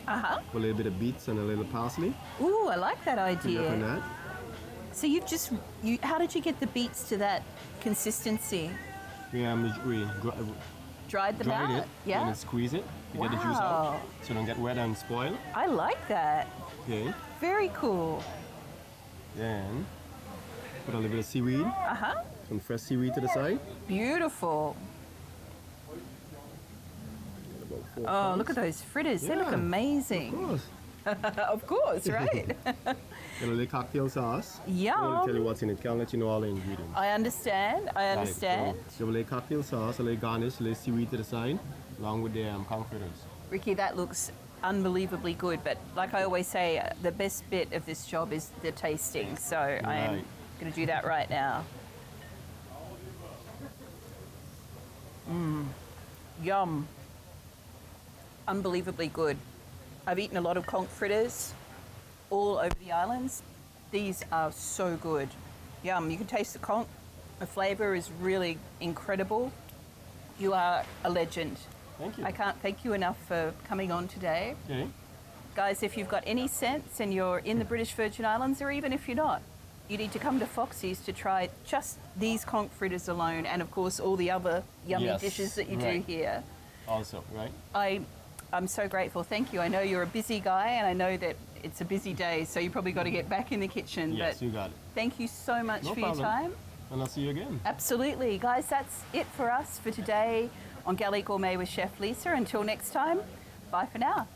With a little bit of beets and a little parsley. Ooh, I like that Put idea. that. So how did you get the beets to that consistency? We Dried them dried out? it, Yeah. and then squeeze it to get the juice Wow. out, so don't get wet and spoil. I like that. Okay. Very cool. Then put a little bit of seaweed. Some fresh seaweed to the side. Beautiful. About 4 Oh, pounds. look at those fritters. They look Yeah, amazing. Of course. Of course, right? Get a little cocktail sauce. Yum. I'm gonna tell you what's in it. Can't let you know all the ingredients. I understand. I Right, understand. so a little cocktail sauce, a little garnish, a little seaweed to the side, along with the conch fritters. Ricky, that looks unbelievably good. But like I always say, the best bit of this job is the tasting. So I am Right. going to do that right now. Yum. Unbelievably good. I've eaten a lot of conch fritters all over the islands. These are so good. Yum. You can taste the conch. The flavour is really incredible. You are a legend. Thank you. I can't thank you enough for coming on today. Okay. Guys, if you've got any sense and you're in the British Virgin Islands, or even if you're not, you need to come to Foxy's to try just these conch fritters alone, and of course all the other yummy Yes, dishes that you do right. here. Also, right? I'm so grateful. Thank you. I know you're a busy guy, and I know that it's a busy day, so you probably got to get back in the kitchen. Yes, but you got it. thank you so much No for problem. your time. And I'll see you again. Absolutely. Guys, that's it for us for today on Galley Gourmet with Chef Lisa. Until next time, bye for now.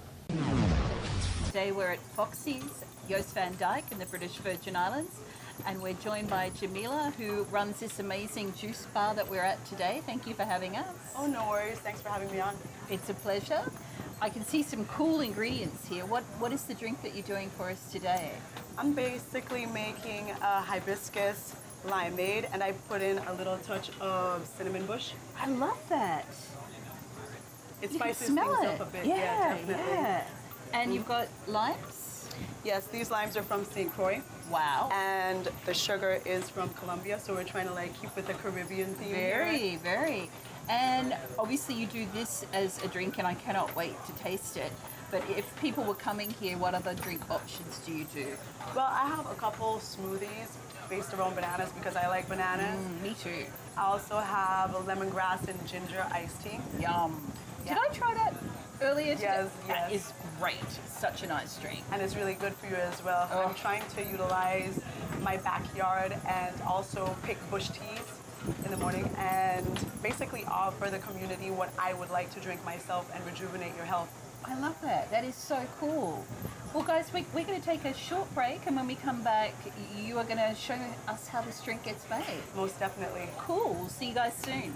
Today we're at Foxy's, Joost van Dyke in the British Virgin Islands, and we're joined by Jamila, who runs this amazing juice bar that we're at today. Thank you for having us. Oh, no worries. Thanks for having me on. It's a pleasure. I can see some cool ingredients here. What is the drink that you're doing for us today? I'm basically making a hibiscus limeade, and I put in a little touch of cinnamon bush. I love that. It You can spices smell things it. up a bit. Yeah, definitely. yeah. And you've got limes? Yes, these limes are from St. Croix, Wow. and the sugar is from Colombia, so we're trying to keep with the Caribbean theme. Very, here. very. And obviously you do this as a drink, and I cannot wait to taste it. But if people were coming here, what other drink options do you do? Well, I have a couple smoothies based around bananas because I like bananas. Me too. I also have a lemongrass and ginger iced tea. Yum. Yeah. Did I try that earlier today? Yes, That yes. is great. Such a nice drink. And it's really good for you as well. Oh. I'm trying to utilize my backyard and also pick bush teas in the morning and basically offer the community what I would like to drink myself and rejuvenate your health. I love that. That is so cool. Well, guys, we're going to take a short break, and when we come back, you are going to show us how this drink gets made. Most definitely. Cool. We'll see you guys soon.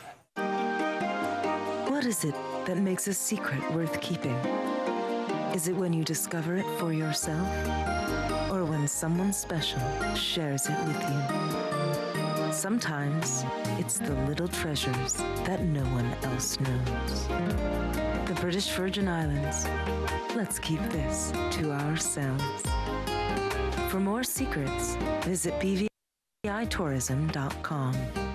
What is it that makes a secret worth keeping? Is it when you discover it for yourself? Or when someone special shares it with you? Sometimes it's the little treasures that no one else knows. The British Virgin Islands. Let's keep this to ourselves. For more secrets, visit bvitourism.com.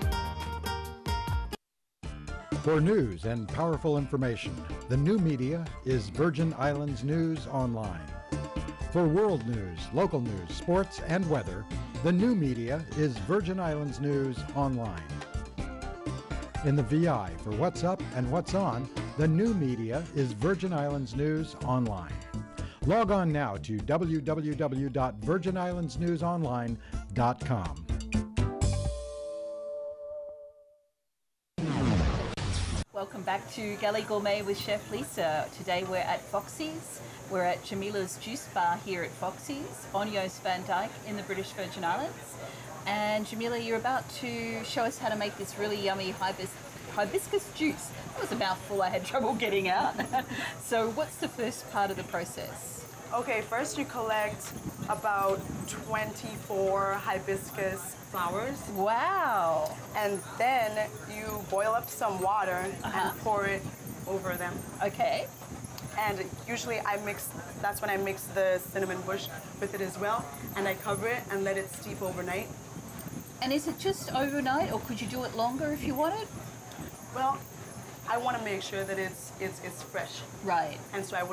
For news and powerful information, the new media is Virgin Islands News Online. For world news, local news, sports, and weather, the new media is Virgin Islands News Online. In the VI for what's up and what's on, the new media is Virgin Islands News Online. Log on now to www.virginislandsnewsonline.com. Welcome back to Galley Gourmet with Chef Lisa. Today we're at Foxy's. We're at Jamila's Juice Bar here at Foxy's on Joost van Dyke in the British Virgin Islands. And Jamila, you're about to show us how to make this really yummy hibiscus juice. That was a mouthful I had trouble getting out. So what's the first part of the process? Okay, first you collect about 24 hibiscus flowers. Wow. And then you boil up some water and pour it over them. Okay. And usually that's when I mix the cinnamon bush with it as well. And I cover it and let it steep overnight. And is it just overnight, or could you do it longer if you wanted? Well, I want to make sure that it's fresh. Right. And so I would